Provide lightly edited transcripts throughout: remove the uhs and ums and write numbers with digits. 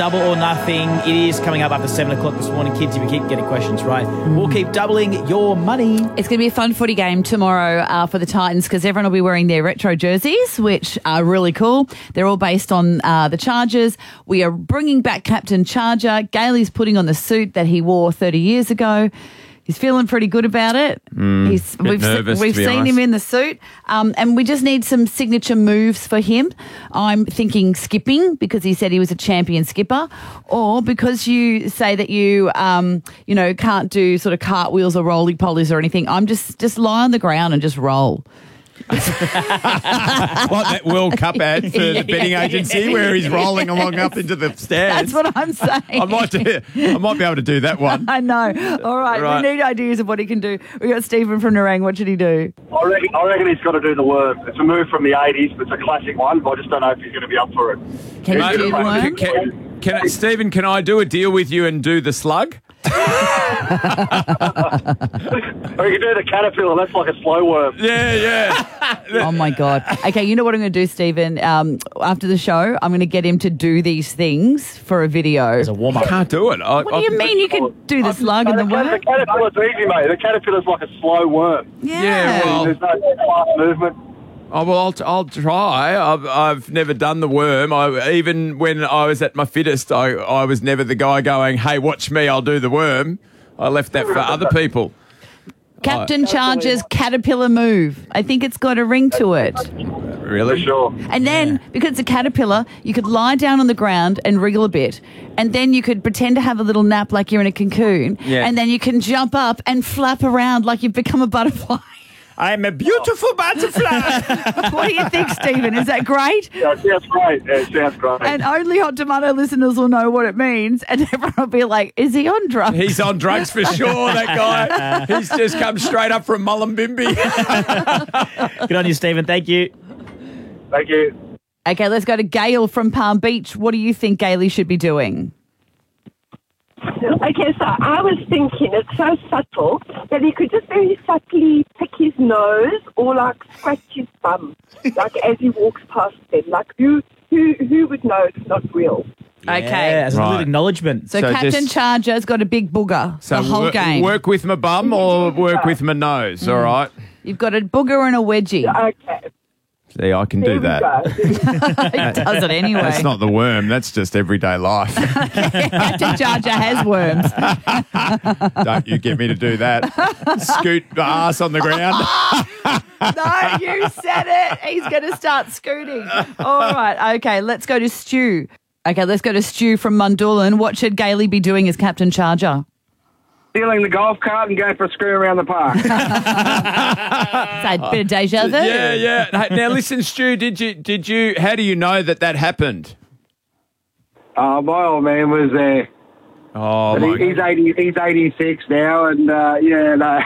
Double or Nothing. It is coming up after 7 o'clock this morning, kids, if you keep getting questions right. We'll keep doubling your money. It's going to be a fun footy game tomorrow for the Titans because everyone will be wearing their retro jerseys, which are really cool. They're all based on the Chargers. We are bringing back Captain Charger. Gailey's putting on the suit that he wore 30 years ago. He's feeling pretty good about it. We've seen him in the suit, and we just need some signature moves for him. I'm thinking skipping because he said he was a champion skipper, or because you say that you can't do sort of cartwheels or roly polies or anything. I'm just lie on the ground and just roll. What, that World Cup ad for the betting agency where he's rolling along up into the stands? That's what I'm saying. I might be able to do that one. I know. All right. We need ideas of what he can do. We got Stephen from Nerang. What should he do? I reckon he's got to do the worm. It's a move from the 80s, but it's a classic one, but I just don't know if he's going to be up for it. Can you do the worm? Stephen, can I do a deal with you and do the slug? Or you can do the caterpillar. That's like a slow worm. Yeah. Oh, my God. Okay, you know what I'm going to do, Stephen? After the show, I'm going to get him to do these things for a video. As a warm-up. I can't do it. What do you mean you could do the slug and the worm? The caterpillar's easy, mate. The caterpillar's like a slow worm. Yeah. well- There's no fast movement. Oh, well, I'll try. I've never done the worm. Even when I was at my fittest, I was never the guy going, hey, watch me, I'll do the worm. I left that for other people. Captain Charger's caterpillar move. I think it's got a ring to it. Really? For sure. And then, because it's a caterpillar, you could lie down on the ground and wriggle a bit. And then you could pretend to have a little nap like you're in a cocoon. Yeah. And then you can jump up and flap around like you've become a butterfly. I'm a beautiful butterfly. What do you think, Stephen? Is that great? Yeah, it sounds great. Yeah, it sounds great. And only Hot Tomato listeners will know what it means. And everyone will be like, is he on drugs? He's on drugs for sure, that guy. He's just come straight up from Mullumbimby. Good on you, Stephen. Thank you. Thank you. Okay, let's go to Gail from Palm Beach. What do you think Gailey should be doing? Okay, so I was thinking it's so subtle that he could just very subtly pick his nose or like scratch his bum, like as he walks past them. Like who would know it's not real? Okay. Yeah, as a little Right. acknowledgement. So Captain just- Charger's got a big booger the whole game. Work with my bum or work with my nose, all right? You've got a booger and a wedgie. Okay, See, I can there do we that. go. He does it anyway. That's not the worm. That's just everyday life. Captain Charger has worms. Don't you get me to do that. Scoot the ass on the ground. No, you said it. He's going to start scooting. All right. Okay, let's go to Stu. Okay, let's go to Stu from Mundulin. What should Gailey be doing as Captain Charger? Stealing the golf cart and going for a screw around the park. Is that a bit of deja vu? Yeah. Hey, now listen, Stu, did you how do you know that happened? My old man was there. Oh But my he's 86 now, and I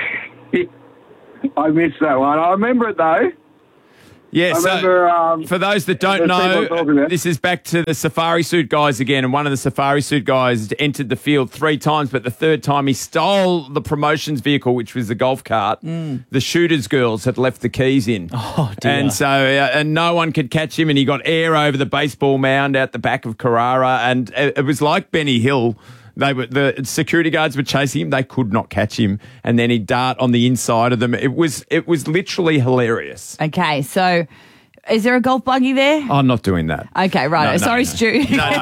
missed that one. I remember it though. Yeah, I so remember, for those that don't the people I'm know, talking about. this is back to the safari suit guys again, and one of the safari suit guys entered the field 3 times, but the third time he stole the promotions vehicle, which was the golf cart. The shooters girls had left the keys in. Oh, dear. And so, and no one could catch him, and he got air over the baseball mound out the back of Carrara, and it was like Benny Hill. The security guards were chasing him. They could not catch him. And then he'd dart on the inside of them. It was literally hilarious. Okay, so is there a golf buggy there? I'm not doing that. Okay, right. No, Sorry, no. Stu.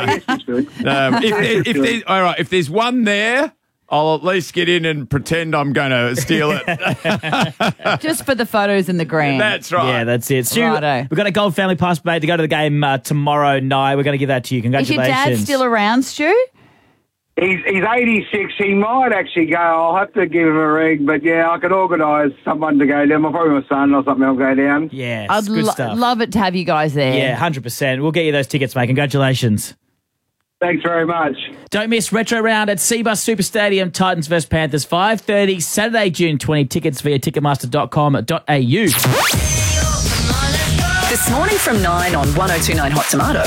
If there's one there, I'll at least get in and pretend I'm going to steal it. Just for the photos in the gram. That's right. Yeah, that's it. Stu, Righto. we've got a Gold Family Pass, mate, to go to the game tomorrow night. We're going to give that to you. Is Congratulations. your dad still around, Stu? He's 86. He might actually go. I'll have to give him a ring, but yeah, I could organise someone to go down. Probably my son or something will go down. Yeah, I'd good stuff. love it to have you guys there. Yeah, 100%. We'll get you those tickets, mate. Congratulations. Thanks very much. Don't miss Retro Round at Seabus Super Stadium, Titans vs Panthers, 5:30, Saturday, June 20. Tickets via ticketmaster.com.au. This morning from 9 on 102.9 Hot Tomato.